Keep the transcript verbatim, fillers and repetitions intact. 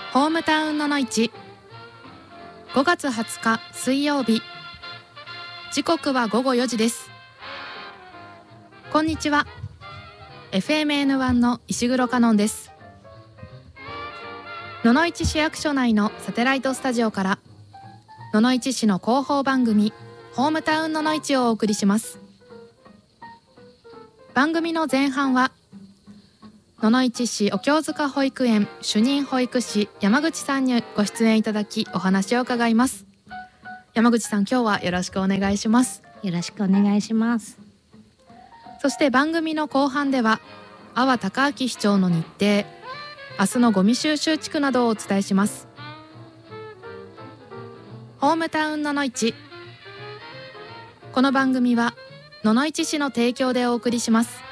ホームタウンのの市ごがつはつか水曜日、時刻はごごよじです。こんにちは。 エフエムエヌワン の石黒香音です。野々市市役所内のサテライトスタジオから野々市市の広報番組ホームタウンのの市をお送りします。番組の前半は野々市市お京塚保育園主任保育士山口さんにご出演いただきお話を伺います。山口さん、今日はよろしくお願いします。 よろしくお願いします。 そして番組の後半では阿波隆明市長の日程、明日のゴミ収集地区などをお伝えします。ホームタウンのの市、この番組は野々市市の提供でお送りします。